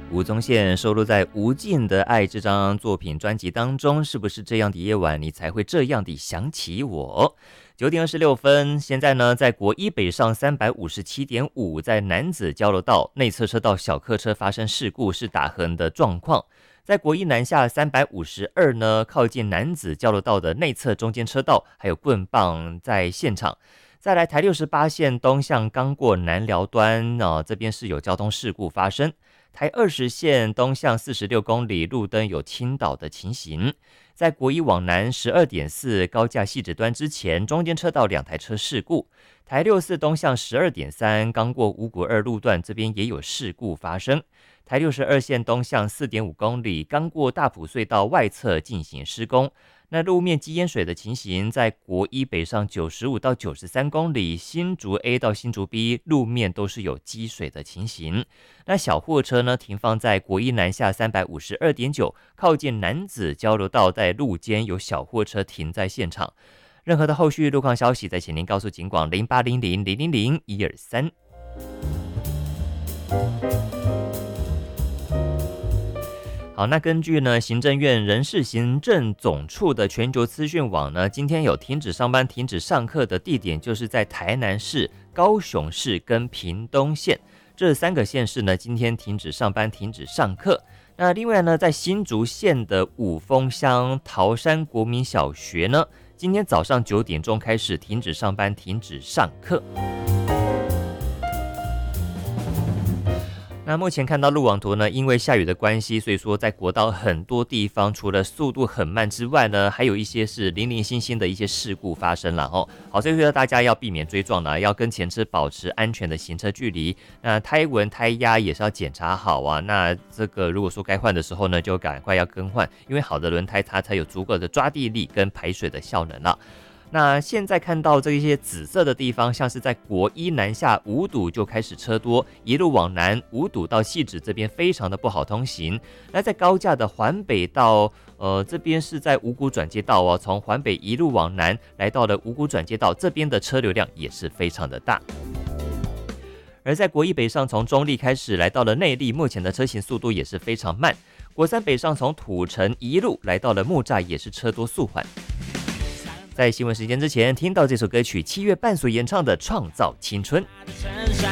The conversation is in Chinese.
吴宗宪收录在《无尽的爱》这张作品专辑当中，是不是这样的夜晚你才会这样地想起我？9点26分，现在呢，在国一北上357.5，在男子交流道内侧车道小客车发生事故，是打横的状况。在国一南下352呢，靠近男子交流道的内侧中间车道，还有棍棒在现场。再来台68线东向刚过南寮端这边是有交通事故发生。台20线东向46公里路灯有倾倒的情形。在国一往南12.4高架汐止端之前，中间车道2台车事故。台64东向12.3刚过五股2路段，这边也有事故发生。台62线东向4.5公里，刚过大埔隧道外侧进行施工。那路面积淹水的情形，在国一北上95到93公里，新竹 A 到新竹 B 路面都是有积水的情形。那小货车呢，停放在国一南下352.9，靠近男子交流道，在路肩有小货车停在现场。任何的后续路况消息，再请您告诉警广0800000123。好，那根据呢行政院人事行政总处的全球资讯网呢，今天有停止上班、停止上课的地点，就是在台南市、高雄市跟屏东县这3个县市呢，今天停止上班、停止上课。那另外呢，在新竹县的五峰乡桃山国民小学呢，今天早上9点钟开始停止上班、停止上课。那目前看到路网图呢，因为下雨的关系，所以说在国道很多地方，除了速度很慢之外呢，还有一些是零零星星的一些事故发生了哦。好，所以说大家要避免追撞呢，要跟前车保持安全的行车距离。那胎纹、胎压也是要检查好啊。那这个如果说该换的时候呢，就赶快要更换，因为好的轮胎它才有足够的抓地力跟排水的效能了。那现在看到这些紫色的地方，像是在国一南下五堵就开始车多，一路往南五堵到汐止这边非常的不好通行。那在高架的环北道，这边是在五股转接道哦，从环北一路往南来到了五股转接道，这边的车流量也是非常的大。而在国一北上从中立开始来到了内坜，目前的车行速度也是非常慢。国三北上从土城一路来到了木栅，也是车多速缓。在新闻时间之前，听到这首歌曲，7月半所演唱的《创造青春》。